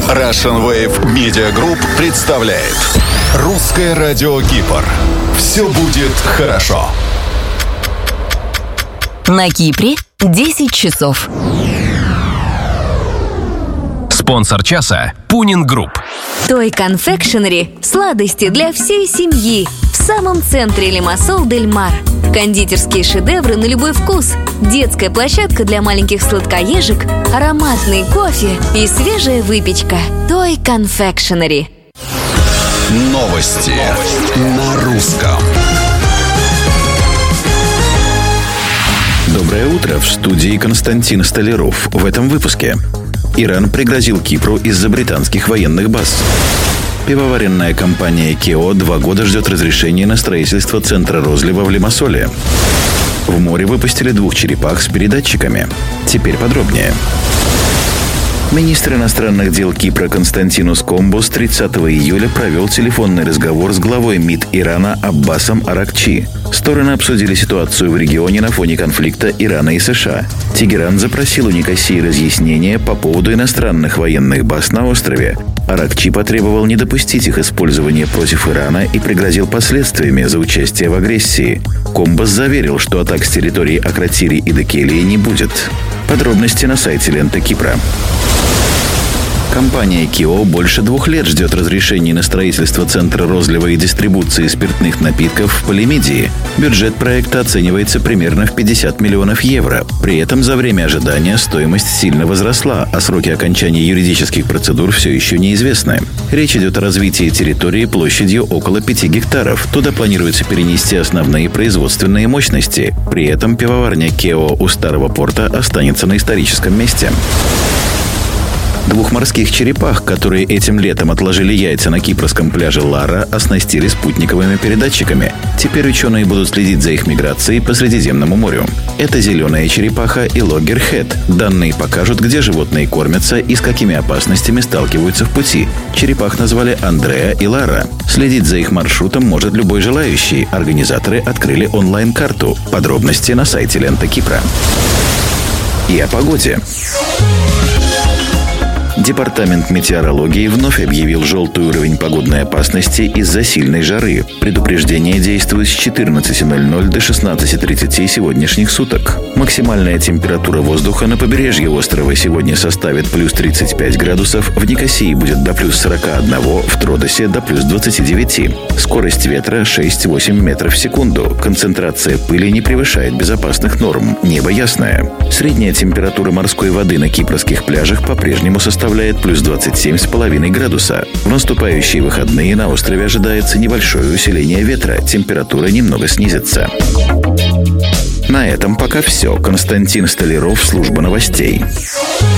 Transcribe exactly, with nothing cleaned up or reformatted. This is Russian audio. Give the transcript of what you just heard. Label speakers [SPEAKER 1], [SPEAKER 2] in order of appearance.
[SPEAKER 1] Russian Wave Media Group представляет Русское радио Кипр. Все будет хорошо.
[SPEAKER 2] На Кипре десять часов.
[SPEAKER 3] Спонсор часа – Пунин Групп.
[SPEAKER 2] Той Confectionery – сладости для всей семьи. В самом центре Лимассол Дель Мар. Кондитерские шедевры на любой вкус. Детская площадка для маленьких сладкоежек, ароматный кофе и свежая выпечка. Той Confectionery.
[SPEAKER 1] Новости на русском.
[SPEAKER 4] Доброе утро, в студии Константин Столяров. В этом выпуске. Иран пригрозил Кипру из-за британских военных баз. Пивоваренная компания Кео два года ждет разрешения на строительство центра розлива в Лимассоле. В море выпустили двух черепах с передатчиками. Теперь подробнее. Министр иностранных дел Кипра Константинус Комбос тридцатого июля провел телефонный разговор с главой МИД Ирана Аббасом Аракчи. Стороны обсудили ситуацию в регионе на фоне конфликта Ирана и США. Тегеран запросил у Никосии разъяснения по поводу иностранных военных баз на острове. Аракчи потребовал не допустить их использования против Ирана и пригрозил последствиями за участие в агрессии. Комбос заверил, что атак с территории Акротири и Декелии не будет. Подробности на сайте Ленты Кипра. Компания Кео больше двух лет ждет разрешения на строительство центра розлива и дистрибуции спиртных напитков в Полимедии. Бюджет проекта оценивается примерно в пятьдесят миллионов евро. При этом за время ожидания стоимость сильно возросла, а сроки окончания юридических процедур все еще неизвестны. Речь идет о развитии территории площадью около пяти гектаров. Туда планируется перенести основные производственные мощности. При этом пивоварня Кео у Старого порта останется на историческом месте. Двух морских черепах, которые этим летом отложили яйца на кипрском пляже Лара, оснастили спутниковыми передатчиками. Теперь ученые будут следить за их миграцией по Средиземному морю. Это зеленая черепаха и логгерхед. Данные покажут, где животные кормятся и с какими опасностями сталкиваются в пути. Черепах назвали Андреа и Лара. Следить за их маршрутом может любой желающий. Организаторы открыли онлайн-карту. Подробности на сайте Лента Кипра. И о погоде. Департамент метеорологии вновь объявил желтый уровень погодной опасности из-за сильной жары. Предупреждение действует с четырнадцати ноль-ноль до шестнадцати тридцати сегодняшних суток. Максимальная температура воздуха на побережье острова сегодня составит плюс тридцать пять градусов, в Никосии будет до плюс сорока одного, в Тродосе до плюс двадцати девяти. Скорость ветра шесть-восемь метров в секунду. Концентрация пыли не превышает безопасных норм. Небо ясное. Средняя температура морской воды на кипрских пляжах по-прежнему составляет плюс двадцать семь с половиной градуса. В наступающие выходные на острове ожидается небольшое усиление ветра. Температура немного снизится. На этом пока все. Константин Столяров, служба новостей.